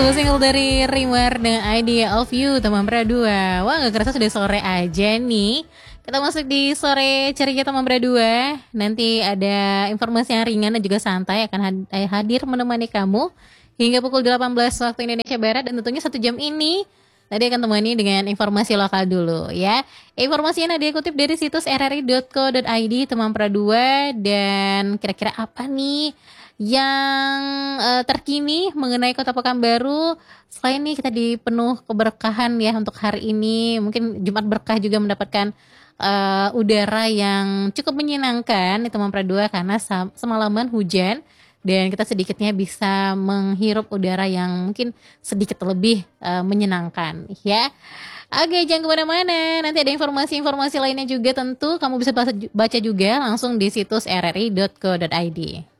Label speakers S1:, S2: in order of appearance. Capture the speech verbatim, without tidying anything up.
S1: sebuah single dari Rimar dengan Idea of You, teman berdua. Wah, gak kerasa sudah sore aja nih. Kita masuk di sore ceria teman berdua. Nanti ada informasi yang ringan dan juga santai akan hadir menemani kamu hingga pukul delapan belas waktu Indonesia Barat. Dan tentunya satu jam ini tadi akan temani dengan informasi lokal dulu ya. Informasinya Nadia kutip dari situs r r i dot co dot i d teman berdua. Dan kira-kira apa nih yang uh, terkini mengenai Kota Pekanbaru. Selain ini kita dipenuh keberkahan ya untuk hari ini. Mungkin Jumat Berkah juga mendapatkan uh, udara yang cukup menyenangkan nih teman berdua, karena semalaman hujan dan kita sedikitnya bisa menghirup udara yang mungkin sedikit lebih uh, menyenangkan ya. Oke, jangan kemana-mana, nanti ada informasi-informasi lainnya juga tentu kamu bisa baca juga langsung di situs r r i dot co dot i d.